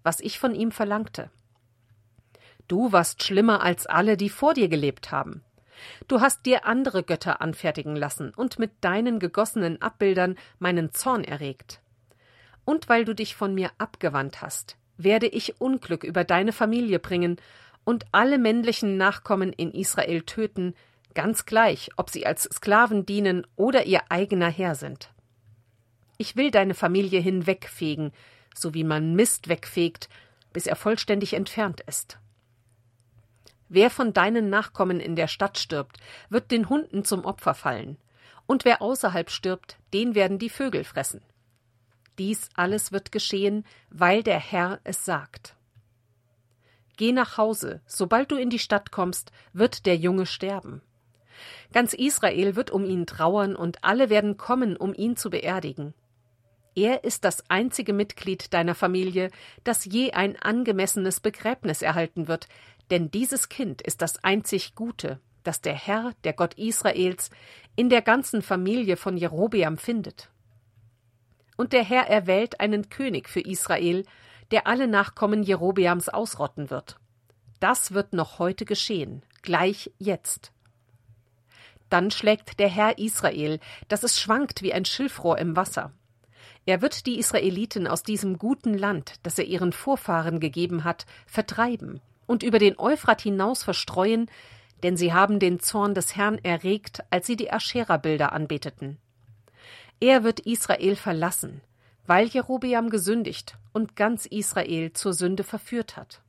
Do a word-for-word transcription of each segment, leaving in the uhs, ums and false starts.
was ich von ihm verlangte. Du warst schlimmer als alle, die vor dir gelebt haben. Du hast dir andere Götter anfertigen lassen und mit deinen gegossenen Abbildern meinen Zorn erregt. Und weil du dich von mir abgewandt hast, werde ich Unglück über deine Familie bringen und alle männlichen Nachkommen in Israel töten, ganz gleich, ob sie als Sklaven dienen oder ihr eigener Herr sind. Ich will deine Familie hinwegfegen, so wie man Mist wegfegt, bis er vollständig entfernt ist. Wer von deinen Nachkommen in der Stadt stirbt, wird den Hunden zum Opfer fallen, und wer außerhalb stirbt, den werden die Vögel fressen. Dies alles wird geschehen, weil der Herr es sagt. Geh nach Hause, sobald du in die Stadt kommst, wird der Junge sterben. Ganz Israel wird um ihn trauern und alle werden kommen, um ihn zu beerdigen. Er ist das einzige Mitglied deiner Familie, das je ein angemessenes Begräbnis erhalten wird, denn dieses Kind ist das einzig Gute, das der Herr, der Gott Israels, in der ganzen Familie von Jerobeam findet. Und der Herr erwählt einen König für Israel, der alle Nachkommen Jerobeams ausrotten wird. Das wird noch heute geschehen, gleich jetzt. Dann schlägt der Herr Israel, dass es schwankt wie ein Schilfrohr im Wasser. Er wird die Israeliten aus diesem guten Land, das er ihren Vorfahren gegeben hat, vertreiben und über den Euphrat hinaus verstreuen, denn sie haben den Zorn des Herrn erregt, als sie die Aschera-Bilder anbeteten. Er wird Israel verlassen, weil Jerobeam gesündigt und ganz Israel zur Sünde verführt hat.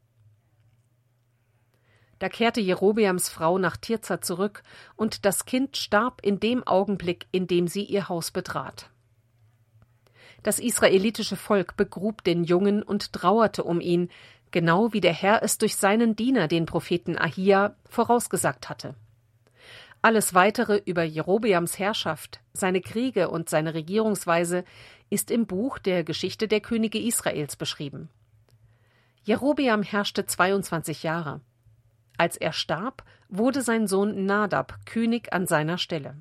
Da kehrte Jerobeams Frau nach Tirza zurück, und das Kind starb in dem Augenblick, in dem sie ihr Haus betrat. Das israelitische Volk begrub den Jungen und trauerte um ihn, genau wie der Herr es durch seinen Diener, den Propheten Ahia, vorausgesagt hatte. Alles Weitere über Jerobeams Herrschaft, seine Kriege und seine Regierungsweise ist im Buch der Geschichte der Könige Israels beschrieben. Jerobeam herrschte zweiundzwanzig Jahre. Als er starb, wurde sein Sohn Nadab König an seiner Stelle.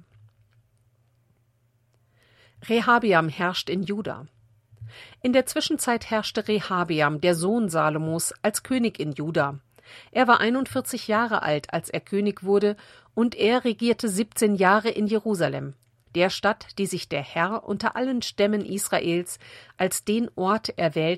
Rehabeam herrscht in Juda. In der Zwischenzeit herrschte Rehabeam, der Sohn Salomos, als König in Juda. Er war einundvierzig Jahre alt, als er König wurde, und er regierte siebzehn Jahre in Jerusalem, der Stadt, die sich der Herr unter allen Stämmen Israels als den Ort erwählt